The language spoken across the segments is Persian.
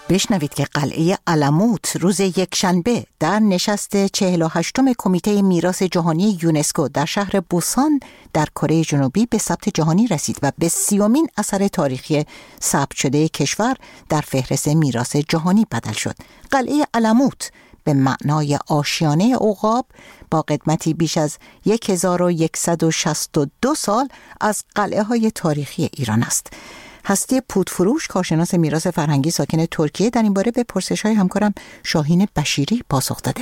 بشنوید که قلعه علموت روز یکشنبه در نشست 48م کمیته میراث جهانی یونسکو در شهر بوسان در کره جنوبی به ثبت جهانی رسید و به 30مین اثر تاریخی ثبت شده کشور در فهرست میراث جهانی بدل شد. قلعه علموت به معنای آشیانه عقاب با قدمتی بیش از 1162 سال از قلعه‌های تاریخی ایران است. هستی پودفروش، کارشناس میراث فرهنگی ساکن ترکیه، در این باره به پرسش‌های همکارم شاهین بشیری پاسخ داده.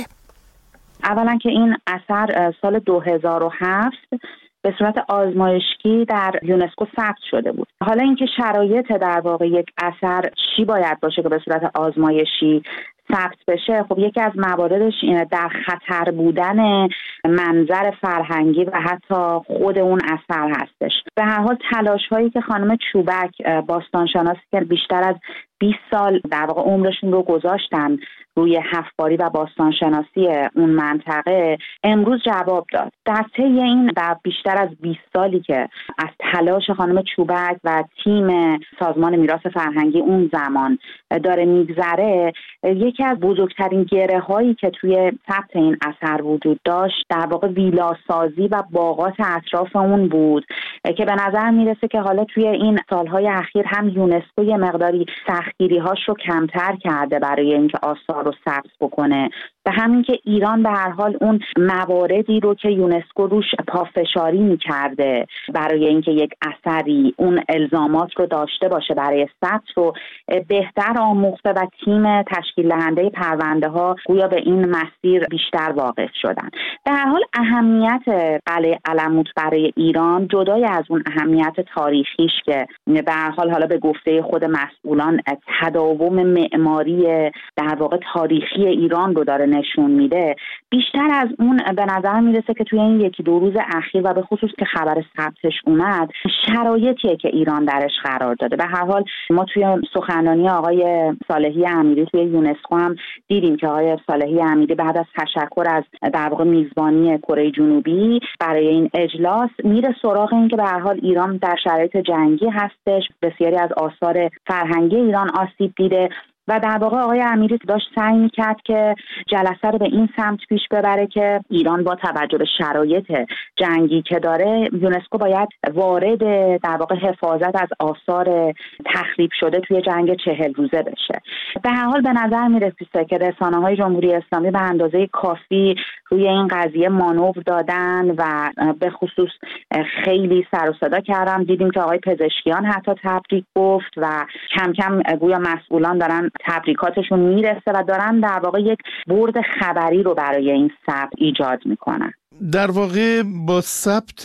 اولا که این اثر سال 2007 به صورت آزمایشی در یونسکو ثبت شده بود. حالا اینکه شرایط در واقع یک اثر چی باید باشه که به صورت آزمایشی ثبت بشه، خب یکی از مواردش اینه در خطر بودن منظر فرهنگی و حتی خود اون اثر هستش. به هر حال تلاش‌هایی که خانم چوبک، باستانشناسی که بیشتر از 20 سال در واقع عمرشون رو گذاشتن روی حفاری و باستانشناسی اون منطقه، امروز جواب داد. در طی این در بیشتر از 20 سالی که از تلاش خانم چوبک و تیم سازمان میراث فرهنگی اون زمان داره میگذره، یکی از بزرگترین گره‌هایی که توی ثبت این اثر وجود داشت در واقع ویلاسازی و باغات اطراف اون بود که به نظر میرسه که حالا توی این سالهای اخیر هم یونسکو یه مقداری سختگیری‌هاش رو کمتر کرده برای اینکه آثار رو ثبت بکنه، و همین که ایران به هر حال اون مواردی رو که یونسکو روش پافشاری می‌کرده برای اینکه یک اثری اون الزامات رو داشته باشه برای ثبت رو بهتر آموخته و تیم تشکیل دهنده پرونده‌ها گویا به این مسیر بیشتر واقف شدن. به هر حال اهمیت قلعه علموت برای ایران جدای از اون اهمیت تاریخیش که به هر حال حالا به گفته خود مسئولان تداوم معماری در واقع تاریخی ایران رو داره نشون میده، بیشتر از اون به نظر میرسه که توی این 1-2 روز اخیر و به خصوص که خبر ثبتش اومد، شرایطیه که ایران درش قرار داده. به هر حال ما توی سخنرانی آقای صالحی امیری توی یونسکو هم دیدیم که آقای صالحی امیری بعد از تشکر از در واقع میزبانی کره جنوبی برای این اجلاس میره سراغ این که به هر حال ایران در شرایط جنگی هستش، بسیاری از آثار فرهنگی ایران آسیب دیده و در واقع آقای امیری داشت سعی می‌کرد که جلسه رو به این سمت پیش ببره که ایران با توجه به شرایط جنگی که داره، یونسکو باید وارد در واقع حفاظت از آثار تخریب شده توی جنگ 40 روزه بشه. به هر حال به نظر میرسه که رسانه‌های جمهوری اسلامی به اندازه کافی روی این قضیه مانور دادن و به خصوص خیلی سر و صدا کردن. دیدیم که آقای پزشکیان حتی تبریک گفت و کم کم گویا مسئولان دارن تبریکاتشون میرسه و دارن در واقع یک برد خبری رو برای این ثبت ایجاد میکنن. در واقع با ثبت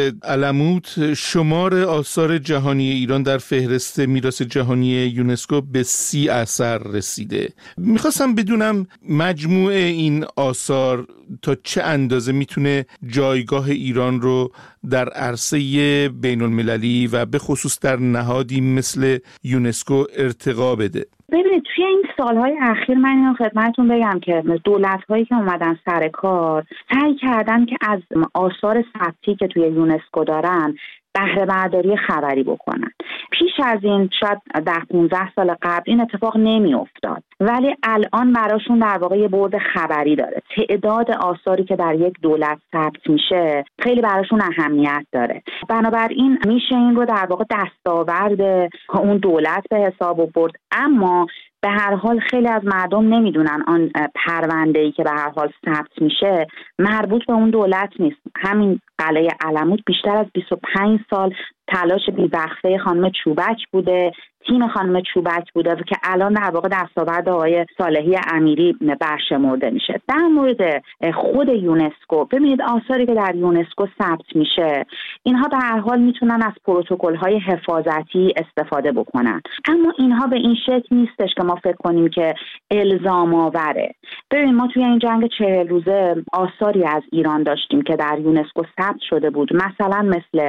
علموت شمار آثار جهانی ایران در فهرست میراث جهانی یونسکو به 30 اثر رسیده. میخواستم بدونم مجموع این آثار تا چه اندازه میتونه جایگاه ایران رو در عرصه بین المللی و به خصوص در نهادی مثل یونسکو ارتقا بده. ببینید توی این سالهای اخیر من اینو خدمتتون بگم که دولت‌هایی که اومدن سر کار سعی کردن که از آثار ثبتی که توی یونسکو دارن بهره برداری خبری بکنن. پیش از این شاید 10-15 سال قبل این اتفاق نمی افتاد، ولی الان براشون در واقع یه بعد خبری داره. تعداد آثاری که در یک دولت ثبت میشه خیلی براشون اهمیت داره، بنابراین میشه این رو در واقع دستاورد اون دولت به حساب برد. اما به هر حال خیلی از مردم نمیدونن آن پرونده‌ای که به هر حال ثبت میشه مربوط به اون دولت نیست. همین قلعه علموت بیشتر از 25 سال تلاش بی‌وقفه خانم چوبک بوده، تیم خانم چوبک بوده که الان در واقع دستاورد آقای صالحی امیری برشمرده میشه. در مورد خود یونسکو، ببینید آثاری که در یونسکو ثبت میشه اینها به هر حال میتونن از پروتکل‌های حفاظتی استفاده بکنن، اما اینها به این شکل نیستش که ما فکر کنیم که الزام آوره. ببینید ما توی این جنگ 40 روزه آثاری از ایران داشتیم که در یونسکو ثبت شده بود، مثلا مثل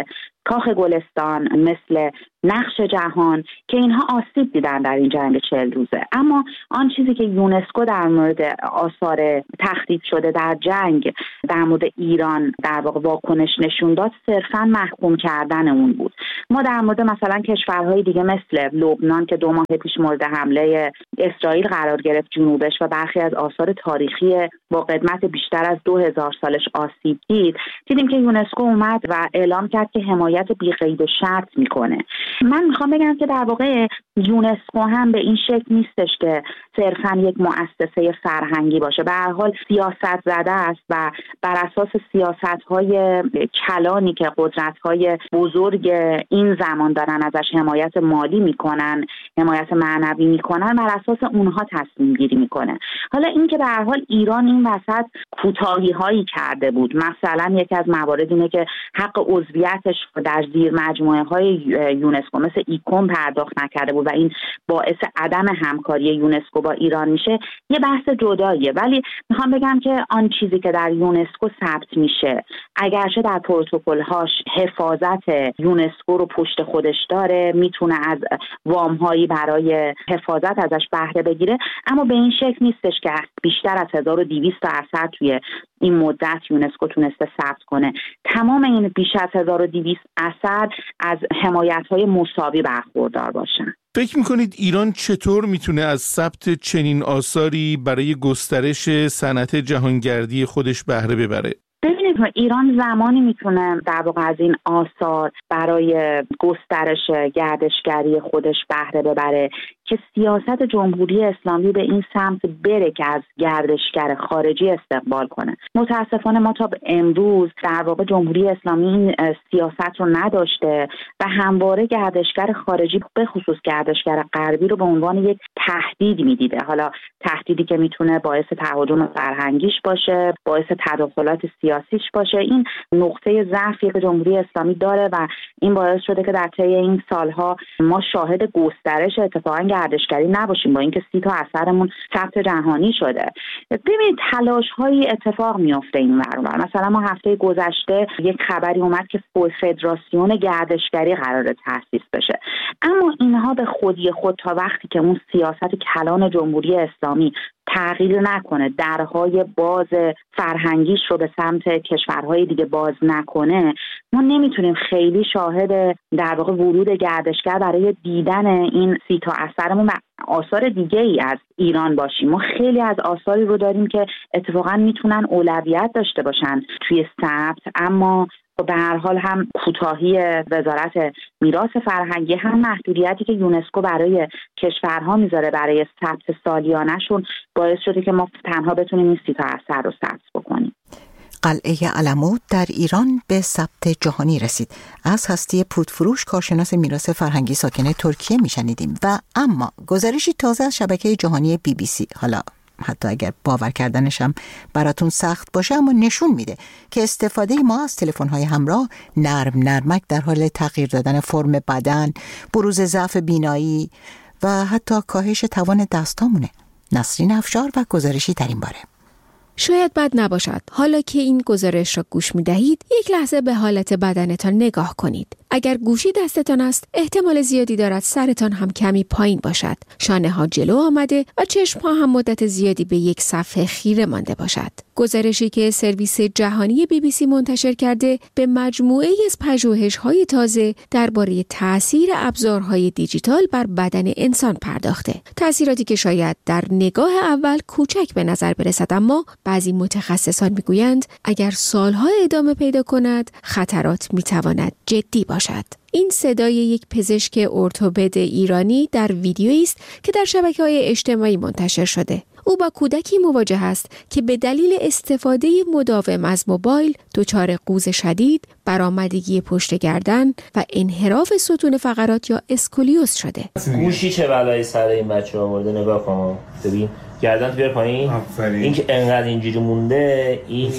کاخ گلستان، مثل نقش جهان که اینها آسیب دیدن در این جنگ 40 روزه. اما آن چیزی که یونسکو در مورد آثار تخریب شده در جنگ در مورد ایران در واقع واکنش نشون داد، صرفاً محکوم کردن اون بود. ما در مورد مثلا کشورهای دیگه مثل لبنان که 2 ماه پیش مورد حمله اسرائیل قرار گرفت جنوبش و برخی از آثار تاریخی با قدمت بیشتر از 2000 سالش آسیب دیدیم که یونسکو اومد و اعلام کرد که حمایت بی‌قید و شرط میکنه. من میخوام بگم که در واقع یونسکو هم به این شکل نیستش که صرفاً یک مؤسسه فرهنگی باشه. به هر حال سیاست زده است و بر اساس سیاست‌های کلانی که قدرت‌های بزرگ این زمان دارن ازش حمایت مالی میکنن، حمایت معنوی میکنن، بر اساس اونها تصمیم گیری میکنه. حالا این که به هر حال ایران این وسط کوتاهی‌هایی کرده بود، مثلا یکی از موارد اینه که حق عضویتش در زیر مجموعه‌های یونسکو مثل ایکوم پرداخت نکرده بود و این باعث عدم همکاری یونسکو با ایران میشه، یه بحث جداییه. ولی میخوام بگم که آن چیزی که در یونسکو ثبت میشه، اگرچه در پروتکل‌هاش حفاظت یونسکو رو پشت خودش داره، میتونه از وام‌هایی برای حفاظت ازش بهره بگیره، اما به این شکل نیستش که بیشتر از 1200 تا اثر توی این مدت یونسکو تونسته ثبت کنه. تمام این بیش از 1200 اثر از حمایت‌های مساوی برخوردار باشن. فکر میکنید ایران چطور میتونه از ثبت چنین آثاری برای گسترش صنعت جهانگردی خودش بهره ببره؟ ببینید ایران زمانی میتونه در واقع از این آثار برای گسترش گردشگری خودش بهره ببره که سیاست جمهوری اسلامی به این سمت بره که از گردشگر خارجی استقبال کنه. متاسفانه ما تا امروز در واقع جمهوری اسلامی این سیاست رو نداشته و همواره گردشگر خارجی به خصوص گردشگر غربی رو به عنوان یک تهدید میدیده. حالا تهدیدی که میتونه باعث تهاجم فرهنگیش باشه، باعث تداخلات سیاسیش باشه. این نقطه ضعفی که جمهوری اسلامی داره و این باعث شده که در طی این سالها ما شاهد گسترش اتفاقا گردشگری نباشیم، با اینکه 30 تا اثرمون ثبت جهانی شده. ببینید تلاش‌هایی اتفاق میفته این ور اونور. مثلا ما هفته گذشته یک خبری اومد که فدراسیون گردشگری قراره تأسیس بشه، اما اینها به خودی خود تا وقتی که اون سیاست کلان جمهوری اسلامی تغییر نکنه، درهای باز فرهنگیش رو به سمت کشورهای دیگه باز نکنه، ما نمیتونیم خیلی شاهد در واقع ورود گردشگر برای دیدن این 30 تا اثرمون و آثار دیگه ای از ایران باشیم. ما خیلی از آثاری رو داریم که اتفاقا میتونن اولویت داشته باشن توی ثبت، اما به هر حال هم کوتاهی وزارت میراث فرهنگی، هم محدودیتی که یونسکو برای کشورها میذاره برای ثبت سالیانه‌شون باعث شده که ما تنها بتونیم این 30 تا اثر رو ثبت بکنیم. قلعه علموت در ایران به ثبت جهانی رسید. از هستی پودفروش کارشناس میراث فرهنگی ساکن ترکیه میشنیدیم. و اما گزارشی تازه از شبکه جهانی BBC، حالا حتی اگر باور کردنش هم براتون سخت باشه، اما نشون میده که استفاده ما از تلفن‌های همراه نرمک در حال تغییر دادن فرم بدن، بروز ضعف بینایی و حتی کاهش توان دستامونه. نسرین افشار و گزارشی در این باره. شاید بد نباشد حالا که این گزارش را گوش می دهید یک لحظه به حالت بدنتان نگاه کنید. اگر گوشی دستتان است احتمال زیادی دارد سرتان هم کمی پایین باشد، شانه ها جلو آمده و چشم ها هم مدت زیادی به یک صفحه خیره مانده باشد. گزارشی که سرویس جهانی BBC منتشر کرده به مجموعه از پژوهش‌های تازه درباره تأثیر ابزارهای دیجیتال بر بدن انسان پرداخته. تأثیراتی که شاید در نگاه اول کوچک به نظر برسد، اما بعضی متخصصان میگویند اگر سالها ادامه پیدا کند خطرات میتواند جدی باشد. این صدای یک پزشک ارتوپد ایرانی در ویدیویی است که در شبکه‌های اجتماعی منتشر شده. او با کودکی مواجه است که به دلیل استفاده مداوم از موبایل دچار قوز شدید، برآمدگی پشت گردن و انحراف ستون فقرات یا اسکولیوز شده. گوشی چه بلایی سر این بچه آورده، نگاه کن. ببین گردن بیار پایین. این که انقدر اینجوری مونده، این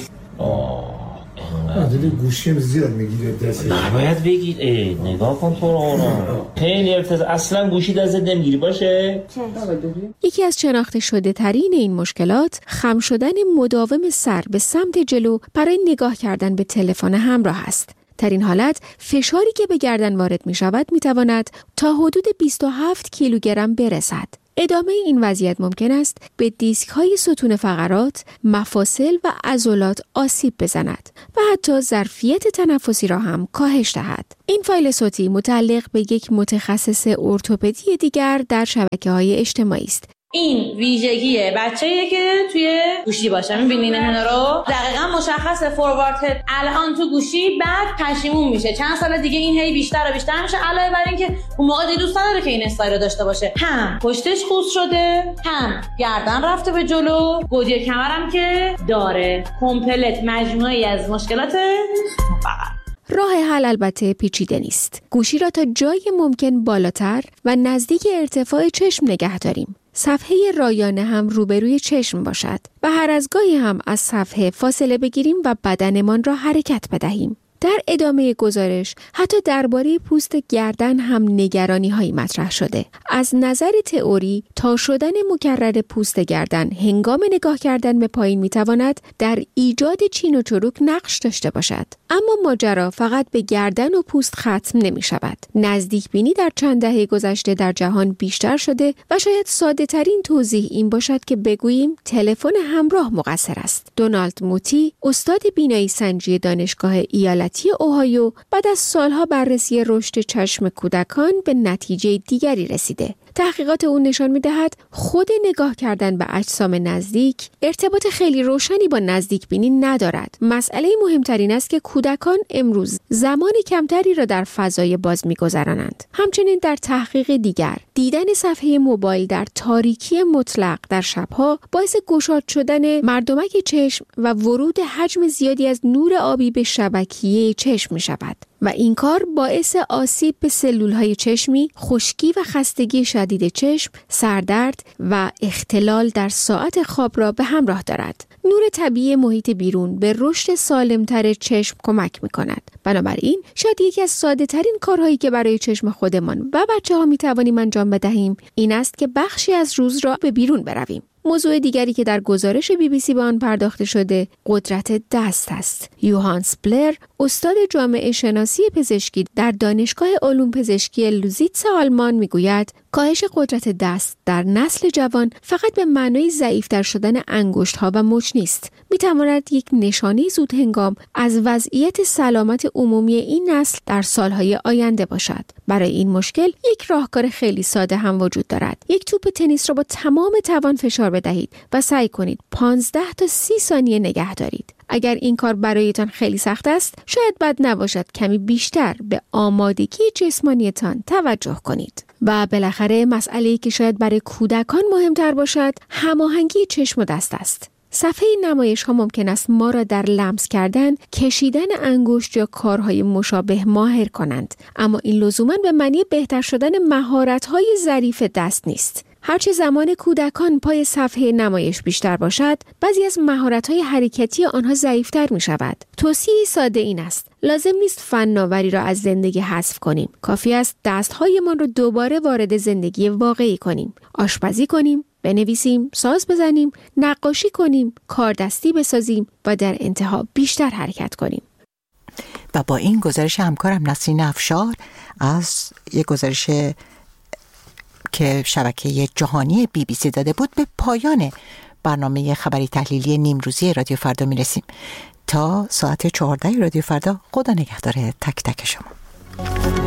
دیدی گوشی هم زیاد میگیره دست. نباید بگیر. نگاه کن تو رو. خیلی اصلا گوشی دستت نمیگیری باشه. یکی از شناخته شده ترین این مشکلات خم شدن مداوم سر به سمت جلو برای نگاه کردن به تلفن همراه است. در این حالت فشاری که به گردن وارد می شود می تواند تا حدود 27 کیلوگرم برسد. ادامه این وضعیت ممکن است به دیسک های ستون فقرات، مفاصل و عضلات آسیب بزند و حتی ظرفیت تنفسی را هم کاهش دهد. این فایل صوتی متعلق به یک متخصص ارتوپدی دیگر در شبکه‌های اجتماعی است. این ویژگی بچه‌ایه که توی گوشی باشه. می‌بینین اینا رو؟ دقیقاً مشخصه فوروارد هد الان تو گوشی، بعد پشیمون میشه. چند سال دیگه این هی بیشتر و بیشتر میشه، علاوه بر این که اون موقع دوست نداره که این استایل رو داشته باشه. هم پشتش خوس شده، هم گردن رفته به جلو، گودی کمرم که داره. کامپلت مجموعه‌ای از مشکلات فقط. راه حل البته پیچیده نیست. گوشی را تا جای ممکن بالاتر و نزدیک ارتفاع چشم نگه داریم. صفحه رایانه هم روبروی چشم باشد و هر از گاهی هم از صفحه فاصله بگیریم و بدنمان را حرکت بدهیم. در ادامه گزارش حتی درباره پوست گردن هم نگرانی هایی مطرح شده. از نظر تئوری تا شدن مکرر پوست گردن هنگام نگاه کردن به پایین میتواند در ایجاد چین و چروک نقش داشته باشد. اما ماجرا فقط به گردن و پوست ختم نمی شود. نزدیک بینی در چند دهه گذشته در جهان بیشتر شده و شاید ساده ترین توضیح این باشد که بگوییم تلفن همراه مقصر است. دونالد موتی، استاد بینایی سنجی دانشگاه ایالتی اوهایو، بعد از سالها بررسی رشد چشم کودکان به نتیجه دیگری رسیده. تحقیقات او نشان می‌دهد خود نگاه کردن به اجسام نزدیک ارتباط خیلی روشنی با نزدیک بینی ندارد. مسئله مهمتر این است که کودکان امروز زمان کمتری را در فضای باز می‌گذرانند. همچنین در تحقیق دیگر، دیدن صفحه موبایل در تاریکی مطلق در شب‌ها باعث گشاد شدن مردمک چشم و ورود حجم زیادی از نور آبی به شبکیه چشم می‌شود و این کار باعث آسیب به سلول‌های چشمی، خشکی و خستگی شدید چشم، سردرد و اختلال در ساعت خواب را به همراه دارد. نور طبیعی محیط بیرون به رشد سالمتر چشم کمک می‌کند. بنابراین شاید یکی از ساده‌ترین کارهایی که برای چشم خودمان و بچه‌ها می‌توانیم انجام بدهیم این است که بخشی از روز را به بیرون برویم. موضوع دیگری که در گزارش BBC به آن پرداخته شده قدرت دست است. یوهانس بلر، استاد جامعه شناسی پزشکی در دانشگاه علوم پزشکی لوزیتس آلمان میگوید کاهش قدرت دست در نسل جوان فقط به معنای ضعیف‌تر شدن انگشت‌ها و مچ نیست. می‌تواند یک نشانه زود هنگام از وضعیت سلامت عمومی این نسل در سالهای آینده باشد. برای این مشکل یک راهکار خیلی ساده هم وجود دارد. یک توپ تنیس را با تمام توان فشار بدهید و سعی کنید 15 تا 30 ثانیه نگه دارید. اگر این کار برایتان خیلی سخت است، شاید بد نباشد کمی بیشتر به آمادگی جسمانیتان توجه کنید. و بالاخره مسئله‌ای که شاید برای کودکان مهمتر باشد، هماهنگی چشم و دست است. صفحه نمایش ها ممکن است ما را در لمس کردن، کشیدن انگشت یا کارهای مشابه ماهر کنند، اما این لزوماً به معنی بهتر شدن مهارت‌های ظریف دست نیست. هرچه زمان کودکان پای صفحه نمایش بیشتر باشد، بعضی از مهارت‌های حرکتی آنها ضعیف‌تر می‌شود. توصیه ساده این است: لازم نیست فناوری را از زندگی حذف کنیم. کافی است دست‌هایمان را دوباره وارد زندگی واقعی کنیم. آشپزی کنیم، بنویسیم، ساز بزنیم، نقاشی کنیم، کاردستی بسازیم و در انتها بیشتر حرکت کنیم. و با این گزارش همکارم نسرین افشار از یک گزارش که شبکه جهانی BBC داده بود به پایان برنامه خبری تحلیلی نیمروزی رادیو فردا میرسیم. تا ساعت 14 رادیو فردا خدا نگهدار تک تک شما.